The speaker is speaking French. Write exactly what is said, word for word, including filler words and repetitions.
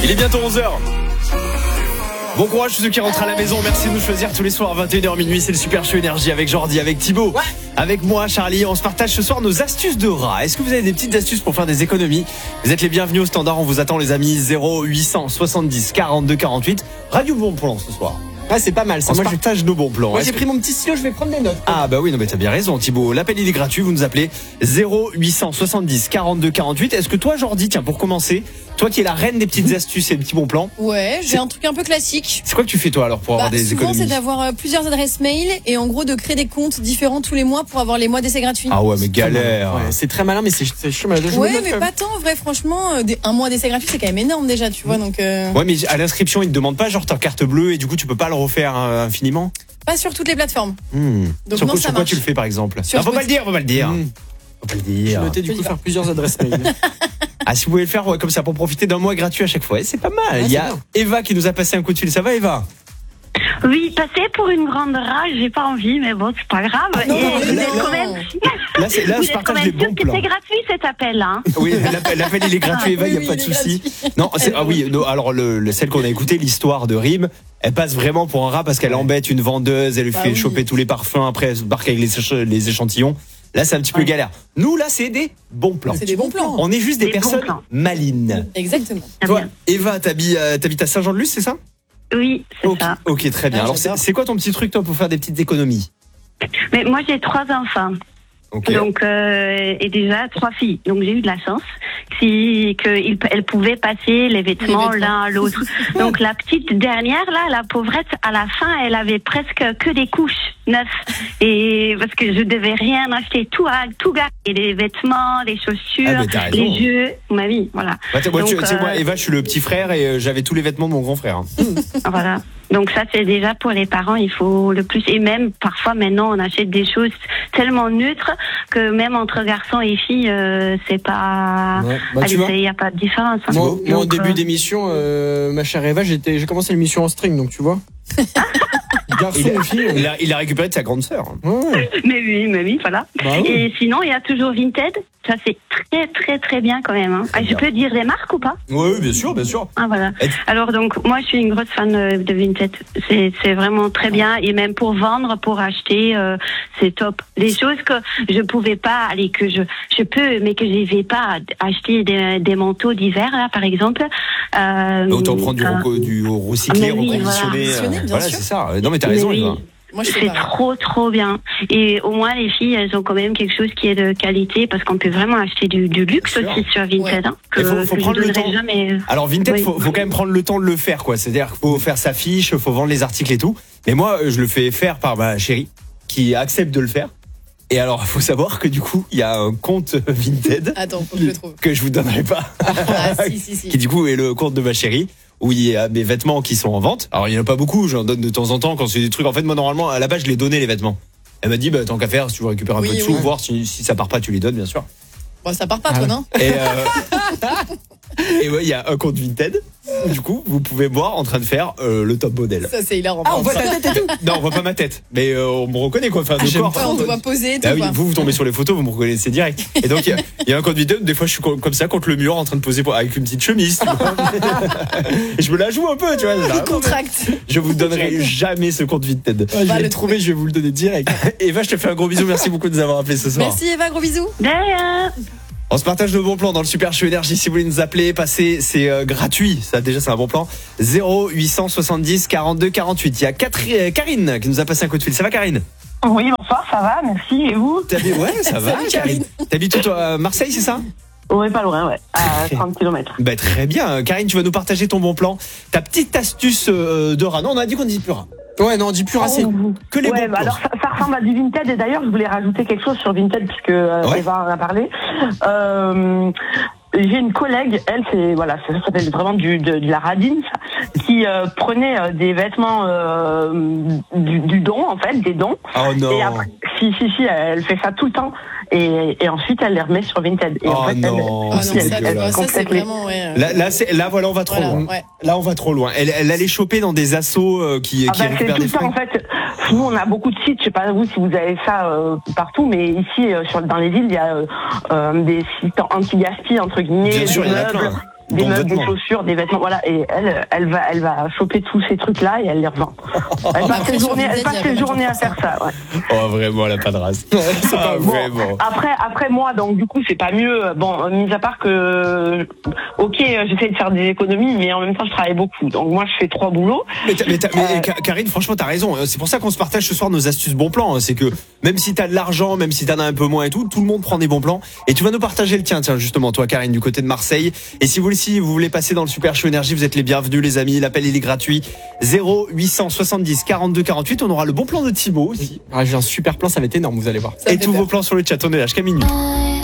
Il est bientôt onze heures. Bon courage tous ceux qui rentrent à la maison. Merci de nous choisir tous les soirs à vingt et une heures minuit. C'est le Super Show Énergie avec Jordi, avec Thibaut, ouais. avec moi, Charlie. On se partage ce soir nos astuces de rat. Est-ce que vous avez des petites astuces pour faire des économies? Vous êtes les bienvenus au standard. On vous attend les amis. Zéro huit cent soixante-dix quarante-deux quarante-huit. Radio Bon Plan ce soir. Ah, c'est pas mal. Ça. On Moi, se partage je... nos bons plans. Moi, Est-ce j'ai que... pris mon petit stylo, je vais prendre des notes. Ah, bah oui, non, mais t'as bien raison, Thibaut. L'appel, il est gratuit. Vous nous appelez zéro huit cent soixante-dix quarante-deux quarante-huit. Est-ce que toi, Jordi, tiens, pour commencer, toi qui es la reine des petites astuces et des petits bons plans. Ouais, j'ai c'est... un truc un peu classique. C'est quoi que tu fais, toi, alors, pour bah, avoir des souvent, économies? C'est d'avoir euh, plusieurs adresses mail et en gros de créer des comptes différents tous les mois pour avoir les mois d'essai gratuits. Ah ouais, mais galère. Ouais, c'est très malin, mais c'est, c'est chiant. Mais ouais, mais pas tant, en vrai, franchement. Euh, des, un mois d'essai gratuit, c'est quand même énorme déjà, tu vois. Donc, euh... Ouais, mais à l'inscription, ils te demandent pas, genre, ta carte bleue et du coup, tu peux pas le refaire euh, infiniment? Pas sur toutes les plateformes. Mmh. Donc sur non, quoi, ça sur quoi marche. tu le fais, par exemple? Sur ah, faut pas le dire, faut pas le dire. Mmh. Faut pas le dire. Je notais du coup faire plusieurs adresses mail. Ah, si vous pouvez le faire ouais, comme ça pour profiter d'un mois gratuit à chaque fois, c'est pas mal. Ouais, Il y a bien. Eva qui nous a passé un coup de fil. Ça va, Eva? Oui, passer pour une grande rage, j'ai pas envie, mais bon, c'est pas grave. Ah, non, et non, vous là, êtes là, quand même, Là, c'est, là vous je êtes quand partage même des sûr bons que plans. c'est gratuit cet appel, hein. Oui, l'appel, l'appel il est gratuit, Eva, il oui, n'y a pas oui, de il est souci. gratuit. Non, c'est, ah oui, non, alors le, le, celle qu'on a écoutée, l'histoire de Rime, elle passe vraiment pour un rat parce qu'elle embête une vendeuse, elle lui Bah fait oui. choper tous les parfums, après elle se barque avec les, les échantillons. Là, c'est un petit peu Ouais. galère. Nous, là, c'est des bons plans. C'est des bons plans. On est juste des, Des bons personnes plans. malines. Exactement. Très Toi, bien. Eva, t'habites, euh, t'habites à Saint-Jean-de-Luz, c'est ça? Oui, c'est Ok, ça. ok, très bien. Ah, Alors, c'est, j'adore. c'est quoi ton petit truc, toi, pour faire des petites économies? Mais moi, j'ai trois enfants. Ok. Donc, euh, et déjà trois filles. Donc, j'ai eu de la chance si, qu'elles pouvaient passer les vêtements, Les vêtements. l'un à l'autre. Donc, la petite dernière, là, la pauvrette, à la fin, elle avait presque que des couches neuves. Et parce que je devais rien acheter, tout, à, tout garder. Les vêtements, les chaussures, Ah, mais t'as raison. les jeux, ma vie, voilà. Bah, t'as- moi, tu Donc, tu sais, moi, euh, Eva, je suis le petit frère et euh, j'avais tous les vêtements de mon grand frère. Voilà. Donc ça, c'est déjà pour les parents, il faut le plus. Et même, parfois, maintenant, on achète des choses tellement neutres que même entre garçons et filles, euh, c'est pas... Ouais. Bah, tu Allez, vois. il n'y a pas de différence. hein. Moi, moi, au Donc, début euh, d'émission, euh, ma chère Eva, j'étais, j'ai commencé l'émission en string, donc tu vois. Garçon Il a, et fille. il, a, il a récupéré de sa grande sœur. Ouais, ouais. Mais oui, mais oui, voilà. Bah oui. Et sinon, il y a toujours Vinted. Ça, c'est très, très, très bien quand même. Hein. Ah, je bien. peux dire des marques ou pas? Oui, bien sûr, bien sûr. Ah, voilà. Et- Alors, donc, moi, je suis une grosse fan euh, de Vinted. C'est, c'est vraiment très bien. Et même pour vendre, pour acheter, euh, c'est top. Les choses que je pouvais pas, allez, que je, je peux, mais que je vais pas acheter des, des manteaux d'hiver, là, par exemple. Euh, Autant prendre du, euh, reco- du recyclé, mais oui, reconditionné. voilà. euh, Bien Voilà, sûr. c'est ça. Non, mais t'as mais raison, oui. Eva. Moi, je fais C'est pareil. trop, trop bien. Et au moins, les filles, elles ont quand même quelque chose qui est de qualité parce qu'on peut vraiment acheter du, du luxe Bien sûr. aussi sur Vinted. Ouais. Hein, que, Il faut- faut que je prendre le donnerai temps. jamais. Alors, Vinted, Oui. faut, faut quand même prendre le temps de le faire, quoi. C'est-à-dire qu'il faut faire sa fiche, faut vendre les articles et tout. Mais moi, je le fais faire par ma chérie qui accepte de le faire. Et alors, faut savoir que du coup, il y a un compte Vinted Attends, faut que je le trouve. que je vous donnerai pas. Ah, si, si, si. Qui du coup est le compte de ma chérie où il y a mes vêtements qui sont en vente. Alors il y en a pas beaucoup, j'en donne de temps en temps quand c'est des trucs. En fait moi normalement à la base je les donnais les vêtements. Elle m'a dit bah tant qu'à faire si tu veux récupérer un Oui, peu de oui. sous, voir si, si ça part pas tu les donnes bien sûr. Bon, ça part pas, Ah toi, ouais. non? Et euh, et ouais il y a un compte Vinted. Où, du coup vous pouvez me voir en train de faire euh, le top modèle. Ça, c'est hilarant. Ah, on voit ta tête et tout. Non on voit pas ma tête, mais euh, on me reconnaît quoi. Enfin de j'aime corps. Ouais, on te voit poser et tout, Ah oui, quoi. vous vous tombez sur les photos, vous me reconnaissez direct. Et donc il y a- il y, a un compte Vinted. Des fois je suis co- comme ça contre le mur en train de poser pour- avec une petite chemise. Tu vois. Et je me la joue un peu, tu vois. Il contracte. Je vous donnerai jamais ce compte Vinted. Ah, je va vais le le trouver, je vais vous le donner direct. Eva, je te fais un gros bisou. Merci beaucoup de nous avoir appelés ce soir. Merci, Eva, gros bisous. Derrière. On se partage le bon plan dans le Super Show Énergie. Si vous voulez nous appeler, passez, c'est euh, gratuit. Ça, déjà, c'est un bon plan. zéro huit cent soixante-dix quarante-deux quarante-huit. Il y a Catherine, euh, Karine qui nous a passé un coup de fil. Ça va, Karine? Oui, bonsoir, ça va, merci. Et vous? T'habites- Ouais, ça va, Salut, Karine. T'habites où, toi, à Marseille, c'est ça? Oui, pas loin, ouais. À trente kilomètres. Bah, très bien. Karine, tu vas nous partager ton bon plan. Ta petite astuce euh, de rat. Non, on a dit qu'on dit plus rat. Ouais, non, dis plus assez. Que les Ouais, bons bah plans. alors ça, ça ressemble à du Vinted. Et d'ailleurs, je voulais rajouter quelque chose sur Vinted puisque euh, Ouais. Eva en a parlé. Euh, j'ai une collègue, elle, c'est voilà, ça, ça s'appelle vraiment du, de, de la radine, ça, qui euh, prenait euh, des vêtements euh, du, du don, en fait, des dons. Oh non. Et après, si, si, si, elle fait ça tout le temps. Et, et ensuite, elle les remet sur Vinted. Et Oh en fait, non. elle, Ah non, c'est ça, tu vois, dégueulasse. ça, c'est Complètement. vraiment, ouais. Là, là, c'est, là, voilà, on va trop Voilà, loin. ouais. Là, on va trop loin. Elle, elle allait choper dans des assos euh, qui, Ah qui bah, c'est récupèrent tout des le temps fringues. en fait. Nous on a beaucoup de sites, je sais pas vous si vous avez ça euh, partout, mais ici euh, sur, dans les villes il y a euh, euh, des sites anti-gaspi entre guillemets. Bien sûr, des il y en a meubles. plein. des Bon, meubles, des vêtements. chaussures, des vêtements, voilà. Et elle, elle va, elle va choper tous ces trucs-là et elle les revend. Elle passe Après, ses sur journées, elle Vinted, passe il y a ses vraiment journées à pour ça. faire ça. Ouais. Oh, vraiment, elle a pas de race. Ah, Bon, vraiment. après, après moi, donc du coup, c'est pas mieux. Bon, mis à part que, ok, j'essaie de faire des économies, mais en même temps, je travaille beaucoup. Donc moi, je fais trois boulots. Mais, t'as- mais, t'as- mais, Euh, Ka- Karine, franchement, t'as raison. C'est pour ça qu'on se partage ce soir nos astuces bons plans. C'est que même si t'as de l'argent, même si t'en as un peu moins et tout, tout le monde prend des bons plans. Et tu vas nous partager le tien, tiens, justement, toi, Karine, du côté de Marseille. Et si vous, si vous voulez passer dans le Super Show Énergie, vous êtes les bienvenus, les amis. L'appel, il est gratuit. zéro huit cent soixante-dix quarante-deux quarante-huit. On aura le bon plan de Thibaut aussi. Ah, j'ai un super plan, ça va être énorme, vous allez voir. Ça me Et fait tous peur. vos plans sur le chat. On est là jusqu'à minuit. I